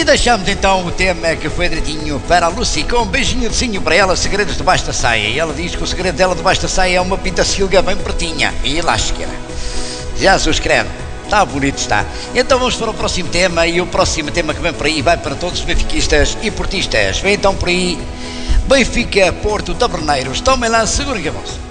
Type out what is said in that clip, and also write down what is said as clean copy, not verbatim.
E deixamos então o tema que foi direitinho para a Lucy, com um beijinho de cinho para ela, segredos debaixo da saia. E ela diz que o segredo dela debaixo da saia é uma pintacilga bem pretinha e elástica. Jesus credo, está bonito, está. Então vamos para o próximo tema, e o próximo tema que vem por aí vai para todos os benfiquistas e portistas. Vem então por aí Benfica, Porto, Taberneiros. Tomem lá, segurem a voz.